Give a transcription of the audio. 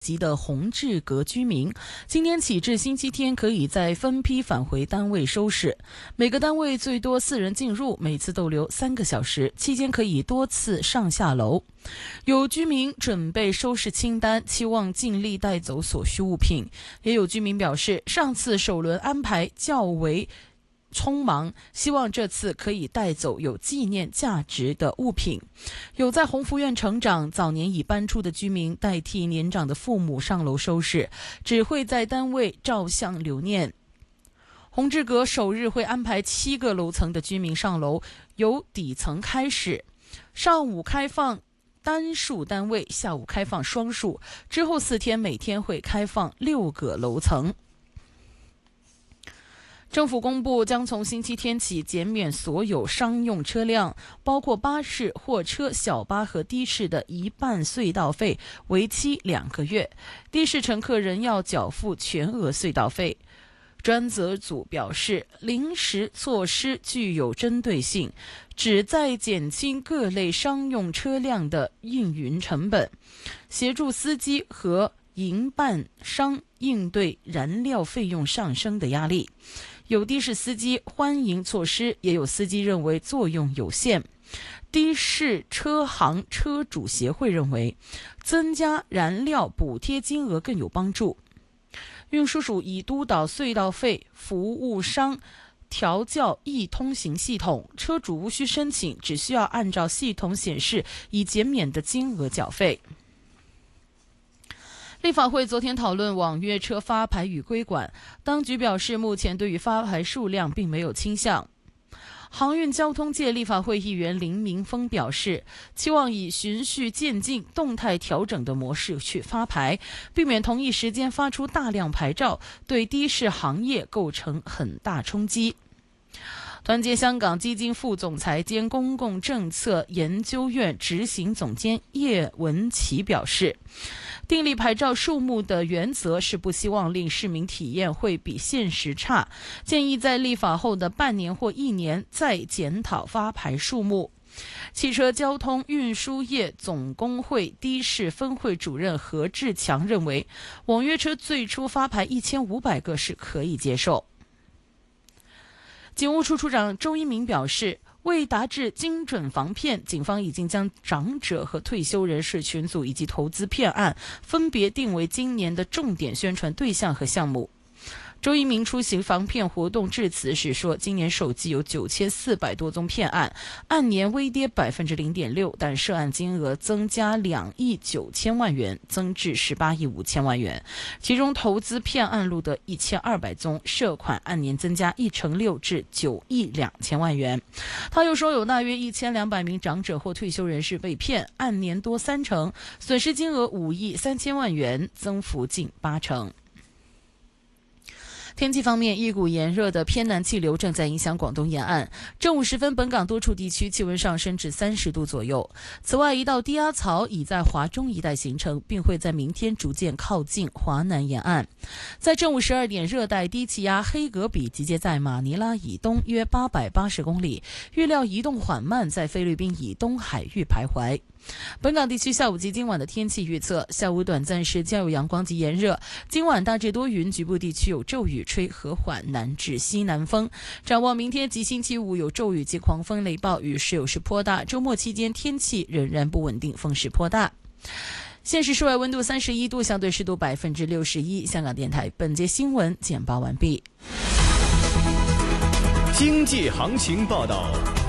及的红志阁居民，今天起至星期天可以再分批返回单位收拾，每个单位最多4人进入，每次逗留3个小时，期间可以多次上下楼。有居民准备收拾清单，期望尽力带走所需物品。也有居民表示，上次首轮安排较为匆忙，希望这次可以带走有纪念价值的物品。有在鸿福苑成长、早年已搬出的居民代替年长的父母上楼收拾，只会在单位照相留念。红志阁首日会安排7个楼层的居民上楼，由底层开始，上午开放单数单位，下午开放双数，之后4天每天会开放6个楼层。政府公布将从星期天起减免所有商用车辆，包括巴士、货车、小巴和的士的一半隧道费，为期2个月。的士乘客仍要缴付全额隧道费。专责组表示，临时措施具有针对性，旨在减轻各类商用车辆的运营成本，协助司机和营办商应对燃料费用上升的压力。有的士司机欢迎措施，也有司机认为作用有限。的士车行车主协会认为，增加燃料补贴金额更有帮助。运输署已督导隧道费服务商调校易通行系统，车主无需申请，只需要按照系统显示已减免的金额缴费。立法会昨天讨论网约车发牌与规管，当局表示目前对于发牌数量并没有倾向。航运交通界立法会议员林明峰表示，期望以循序渐进、动态调整的模式去发牌，避免同一时间发出大量牌照，对的士行业构成很大冲击。团结香港基金副总裁兼公共政策研究院执行总监叶文琪表示，订立牌照数目的原则是不希望令市民体验会比现实差，建议在立法后的半年或1年再检讨发牌数目。汽车交通运输业总工会的士分会主任何志强认为，网约车最初发牌1500个是可以接受。警务处处长周一鸣表示，为达至精准防骗，警方已经将长者和退休人士群组以及投资骗案分别定为今年的重点宣传对象和项目。周一鸣出席防骗活动致辞时说，今年首季有9400多宗骗案，按年微跌 0.6%， 但涉案金额增加2亿9千万元，增至18亿5千万元。其中投资骗案录得1200宗，涉款按年增加1成6至9亿2千万元。他又说，有大约1200名长者或退休人士被骗，按年多3成，损失金额5亿3千万元，增幅近8成。天气方面，一股炎热的偏南气流正在影响广东沿岸。正午时分，本港多处地区气温上升至30度左右。此外，一道低压槽已在华中一带形成，并会在明天逐渐靠近华南沿岸。在正午12点，热带低气压黑格比集结在马尼拉以东约880公里，预料移动缓慢，在菲律宾以东海域徘徊。本港地区下午及今晚的天气预测，下午短暂时较有阳光及炎热，今晚大致多云，局部地区有骤雨，吹和缓南至西南风。展望明天及星期五有骤雨及狂风雷暴，雨势有时颇大，周末期间天气仍然不稳定，风势颇大。现时室外温度31度，相对湿度61%。香港电台本节新闻简报完毕。 经济行情报道。